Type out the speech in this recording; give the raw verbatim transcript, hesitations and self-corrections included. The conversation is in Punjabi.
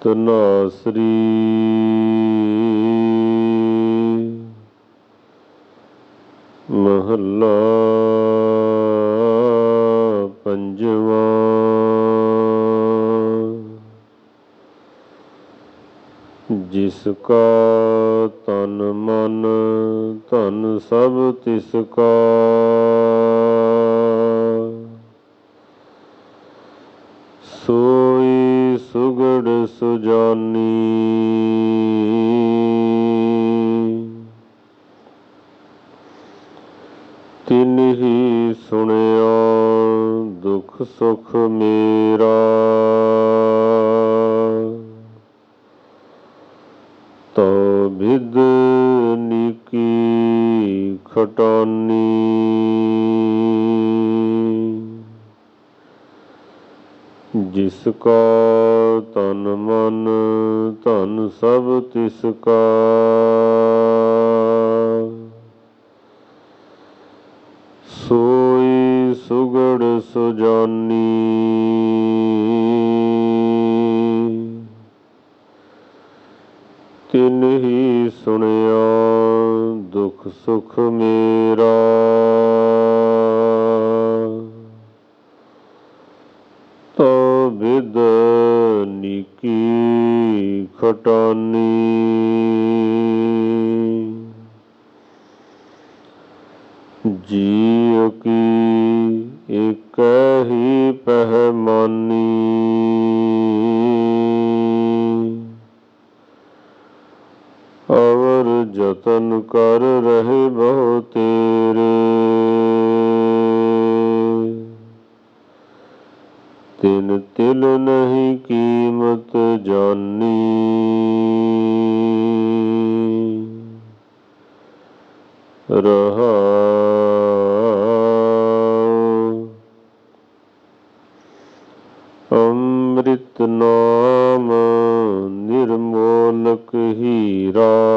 ਧਨਾਸਰੀ ਮਹੱਲਾ ਪੰਜਵਾਂ। ਜਿਸ ਕਾ ਤਨ ਮਨ ਧਨ ਸਭ ਤਿਸ ਕਾ, ਸੋਈ ਸੁਗੜ ਸੁਜਾਨੀ। ਤਿਨਹੀ ਸੁਣਿਆ ਦੁਖ ਸੁਖ ਮੇਰਾ, ਤਉ ਬਿਧ ਨੀਕੀ ਖਟਾਨੀ। ਜਿਸ ਕਾ ਤਨ ਮਨ ਧਨ ਸਭ ਤਿਸ ਕਾ, ਸੋਈ ਸੁਗੜ ਸੁਜਾਨੀ। ਤਿਨਹੀ ਸੁਣਿਆ ਦੁਖ ਸੁਖ ਮੇਰਾ, ਤਉ ਬਿਧ ਨੀਕੀ ਖਟਾਨੀ। ਜੀਅ ਕੀ ਏਕੈ ਹੀ ਪਹਿਮਾਨੀ, ਅਵਰ ਜਤਨ ਕਰ ਰਹੇ ਬਹੁ ਤੇਰੇ। ਤਿਨ ਤਿਲ ਨਹੀਂ ਕੀਮਤ ਜਾਨੀ, ਰਹਾਉ। ਅੰਮ੍ਰਿਤ ਨਾਮ ਨਿਰਮੋਲਕ ਹੀਰਾ,